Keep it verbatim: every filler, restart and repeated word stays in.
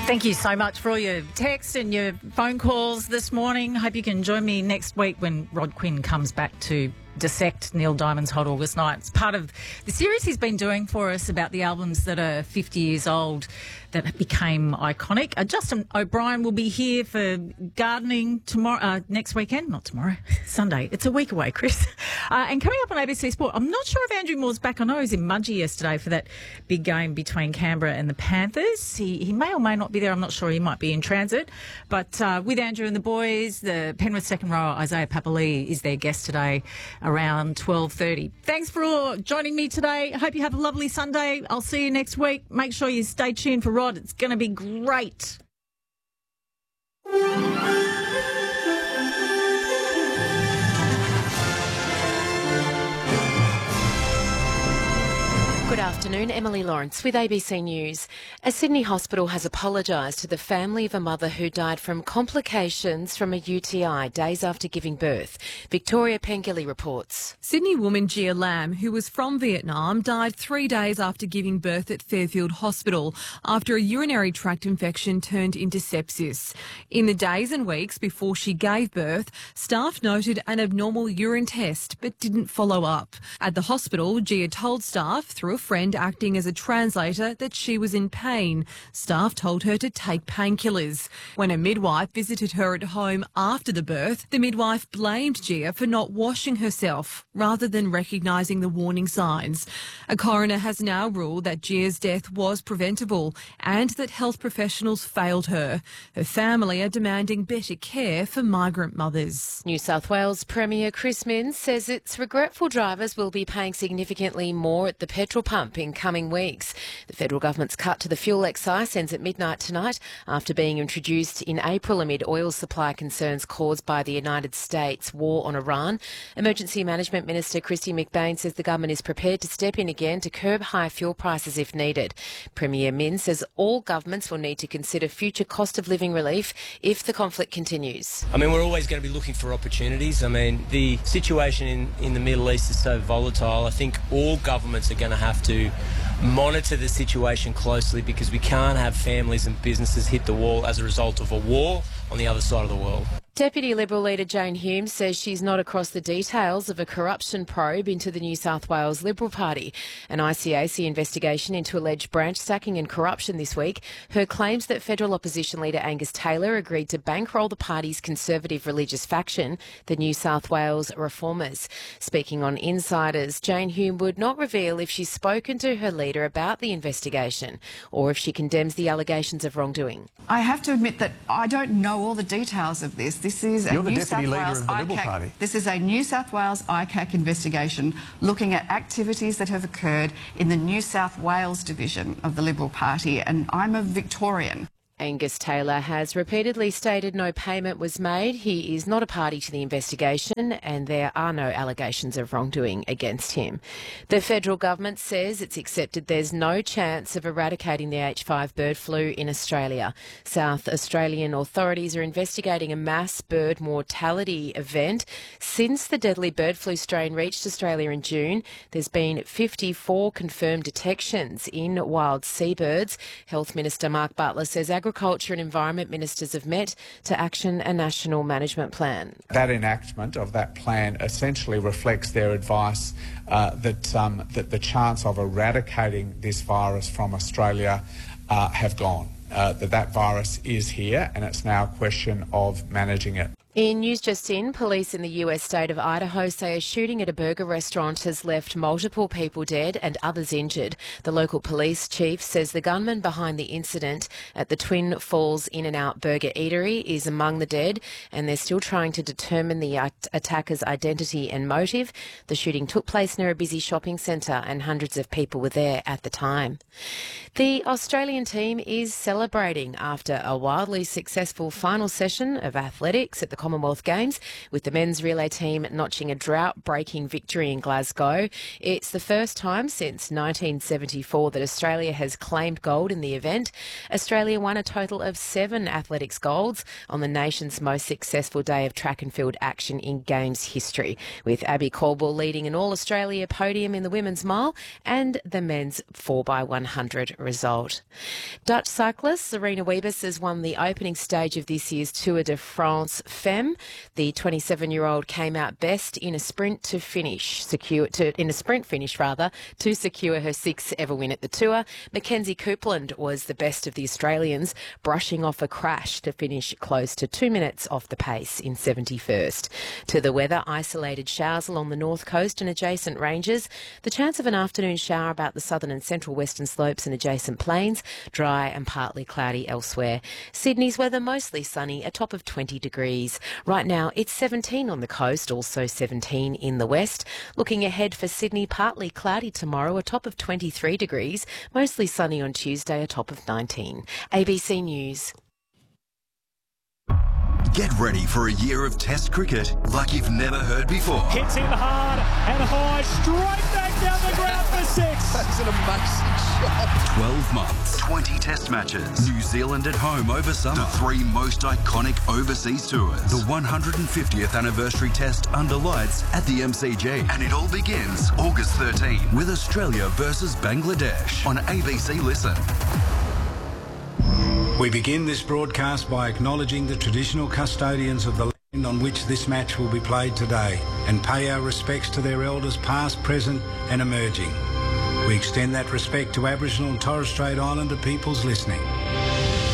Thank you so much for all your texts and your phone calls this morning. Hope you can join me next week when Rod Quinn comes back to dissect Neil Diamond's Hot August Night. It's part of the series he's been doing for us about the albums that are fifty years old that became iconic. Uh, Justin O'Brien will be here for gardening tomorrow, uh, next weekend, not tomorrow, Sunday. It's a week away, Chris. Uh, and coming up on A B C Sport, I'm not sure if Andrew Moore's back. I know he was in Mudgee yesterday for that big game between Canberra and the Panthers. He, he may or may not be there. I'm not sure. He might be in transit. But uh, with Andrew and the boys, the Penrith second rower, Isaiah Papali'i, is their guest today around twelve thirty. Thanks for all joining me today. I hope you have a lovely Sunday. I'll see you next week. Make sure you stay tuned for Rod. It's going to be great. Good afternoon, Emily Lawrence with A B C News. A Sydney hospital has apologised to the family of a mother who died from complications from a U T I days after giving birth. Victoria Pengilly reports. Sydney woman Gia Lam, who was from Vietnam, died three days after giving birth at Fairfield Hospital after a urinary tract infection turned into sepsis. In the days and weeks before she gave birth, staff noted an abnormal urine test but didn't follow up. At the hospital, Gia told staff through a friend acting as a translator that she was in pain. Staff told her to take painkillers. When a midwife visited her at home after the birth, the midwife blamed Gia for not washing herself rather than recognising the warning signs. A coroner has now ruled that Gia's death was preventable and that health professionals failed her. Her family are demanding better care for migrant mothers. New South Wales Premier Chris Minns says its regretful drivers will be paying significantly more at the petrol pump in coming weeks. The federal government's cut to the fuel excise ends at midnight tonight after being introduced in April amid oil supply concerns caused by the United States war on Iran. Emergency Management Minister Kristy McBain says the government is prepared to step in again to curb high fuel prices if needed. Premier Minns says all governments will need to consider future cost of living relief if the conflict continues. I mean, we're always going to be looking for opportunities. I mean, the situation in, in the Middle East is so volatile. I think all governments are going to have to monitor the situation closely because we can't have families and businesses hit the wall as a result of a war on the other side of the world. Deputy Liberal leader Jane Hume says she's not across the details of a corruption probe into the New South Wales Liberal Party. An I C A C investigation into alleged branch stacking and corruption this week. Her claims that federal opposition leader Angus Taylor agreed to bankroll the party's conservative religious faction, the New South Wales Reformers. Speaking on Insiders, Jane Hume would not reveal if she's spoken to her leader about the investigation or if she condemns the allegations of wrongdoing. I have to admit that I don't know all the details of this. This is a You're the New deputy South leader Wales of the I Liberal C A C. Party. This is a New South Wales I C A C investigation looking at activities that have occurred in the New South Wales division of the Liberal Party, and I'm a Victorian. Angus Taylor has repeatedly stated no payment was made. He is not a party to the investigation and there are no allegations of wrongdoing against him. The federal government says it's accepted there's no chance of eradicating the H five bird flu in Australia. South Australian authorities are investigating a mass bird mortality event. Since the deadly bird flu strain reached Australia in June, there's been fifty-four confirmed detections in wild seabirds. Health Minister Mark Butler says Agriculture and Environment Ministers have met to action a national management plan. That enactment of that plan essentially reflects their advice uh, that, um, that the chance of eradicating this virus from Australia uh, have gone. Uh, that that virus is here and it's now a question of managing it. In News Just In, police in the U S state of Idaho say a shooting at a burger restaurant has left multiple people dead and others injured. The local police chief says the gunman behind the incident at the Twin Falls In-N-Out Burger Eatery is among the dead, and they're still trying to determine the attacker's identity and motive. The shooting took place near a busy shopping centre and hundreds of people were there at the time. The Australian team is celebrating after a wildly successful final session of athletics at the Commonwealth Games, with the men's relay team notching a drought-breaking victory in Glasgow. It's the first time since nineteen seventy-four that Australia has claimed gold in the event. Australia won a total of seven athletics golds on the nation's most successful day of track and field action in Games history, with Abby Caldwell leading an All-Australia podium in the women's mile and the men's four by one hundred result. Dutch cyclist Serena Wiebes has won the opening stage of this year's Tour de France Femme. The twenty-seven-year-old came out best in a sprint to finish, secure to in a sprint finish rather, to secure her sixth ever win at the Tour. Mackenzie Copeland was the best of the Australians, brushing off a crash to finish close to two minutes off the pace in seventy-first. To the weather, isolated showers along the north coast and adjacent ranges. The chance of an afternoon shower about the southern and central western slopes and adjacent plains. Dry and partly cloudy elsewhere. Sydney's weather mostly sunny, a top of twenty degrees. Right now it's seventeen on the coast, also seventeen in the west. Looking ahead for Sydney, partly cloudy tomorrow, a top of twenty-three degrees. Mostly sunny on Tuesday, a top of nineteen. A B C News. Get ready for a year of Test cricket like you've never heard before. Hits him hard and high, straight back down the ground for six. That's an amazing shot. twelve months, twenty Test matches. New Zealand at home over summer. The three most iconic overseas tours. The one hundred fiftieth anniversary Test under lights at the M C G. And it all begins August thirteenth with Australia versus Bangladesh on A B C Listen. We begin this broadcast by acknowledging the traditional custodians of the land on which this match will be played today and pay our respects to their elders past, present and emerging. We extend that respect to Aboriginal and Torres Strait Islander peoples listening.